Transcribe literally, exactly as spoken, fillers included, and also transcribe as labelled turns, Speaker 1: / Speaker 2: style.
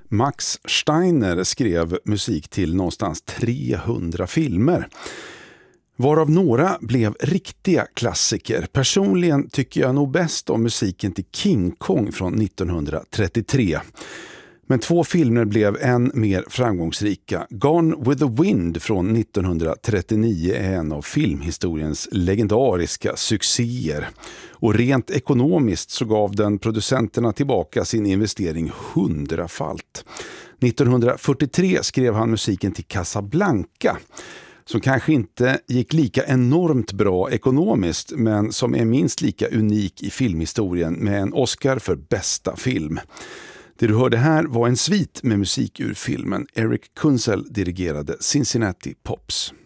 Speaker 1: Max Steiner skrev musik till någonstans trehundra filmer. Varav några blev riktiga klassiker. Personligen tycker jag nog bäst om musiken till King Kong från nittonhundratrettiotre. Men två filmer blev än mer framgångsrika. Gone with the Wind från nittonhundratrettionio är en av filmhistoriens legendariska succéer. Och rent ekonomiskt så gav den producenterna tillbaka sin investering hundrafalt. nittonhundrafyrtiotre skrev han musiken till Casablanca, som kanske inte gick lika enormt bra ekonomiskt, men som är minst lika unik i filmhistorien med en Oscar för bästa film. Det du hörde här var en svit med musik ur filmen. Eric Kunzel dirigerade Cincinnati Pops.